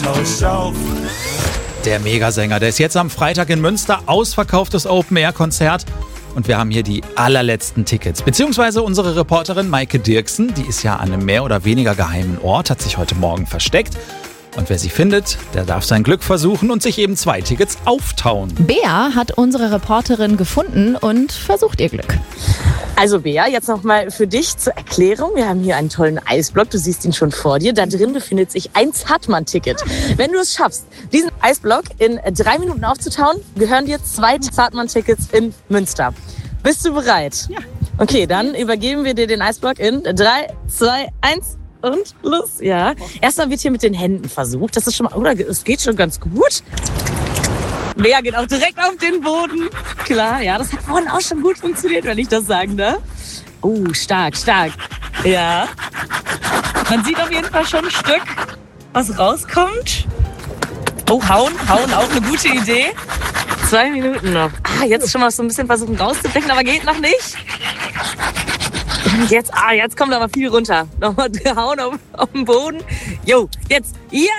Vorschau. Der Megasänger, der ist jetzt am Freitag in Münster, ausverkauftes Open-Air-Konzert. Und wir haben hier die allerletzten Tickets. Beziehungsweise unsere Reporterin Maike Dirksen, die ist ja an einem mehr oder weniger geheimen Ort, hat sich heute Morgen versteckt. Und wer sie findet, der darf sein Glück versuchen und sich eben 2 Tickets auftauen. Bea hat unsere Reporterin gefunden und versucht ihr Glück. Also Bea, jetzt nochmal für dich zur Erklärung. Wir haben hier einen tollen Eisblock, du siehst ihn schon vor dir. Da drin befindet sich ein Zartmann-Ticket. Wenn du es schaffst, diesen Eisblock in 3 Minuten aufzutauen, gehören dir 2 Zartmann-Tickets in Münster. Bist du bereit? Ja. Okay, dann übergeben wir dir den Eisblock in 3, 2, 1 und los. Ja. Erstmal wird hier mit den Händen versucht. Das ist schon mal, oder es geht schon ganz gut. Bea geht auch direkt auf den Boden. Klar, ja, das hat vorhin auch schon gut funktioniert, wenn ich das sagen darf. Oh, stark, stark. Ja. Man sieht auf jeden Fall schon ein Stück, was rauskommt. Oh, hauen, auch eine gute Idee. 2 Minuten noch. Jetzt schon mal so ein bisschen versuchen rauszubrechen, aber geht noch nicht. Jetzt kommt aber viel runter. Nochmal hauen auf den Boden. Jo, jetzt. Ja!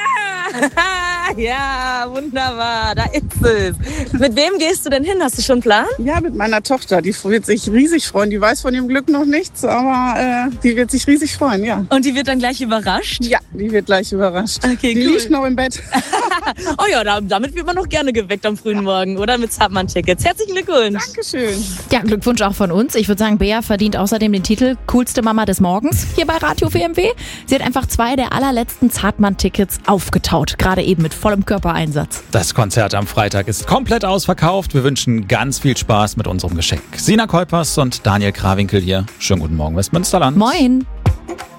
Ja, wunderbar. Da ist es. Mit wem gehst du denn hin? Hast du schon einen Plan? Ja, mit meiner Tochter. Die wird sich riesig freuen. Die weiß von dem Glück noch nichts, aber die wird sich riesig freuen, ja. Und die wird dann gleich überrascht? Ja, die wird gleich überrascht. Okay, die cool. liegt noch im Bett. Oh ja, damit wird man noch gerne geweckt am frühen Morgen, oder? Mit Zartmann-Tickets. Herzlichen Glückwunsch. Dankeschön. Ja, Glückwunsch auch von uns. Ich würde sagen, Bea verdient außerdem den Titel Coolste Mama des Morgens hier bei Radio WMW. Sie hat einfach 2 der allerletzten Zartmann-Tickets aufgetaut, gerade eben mit vollem Körpereinsatz. Das Konzert am Freitag ist komplett ausverkauft. Wir wünschen ganz viel Spaß mit unserem Geschenk. Sina Kuipers und Daniel Krawinkel hier. Schönen guten Morgen, Westmünsterland. Moin.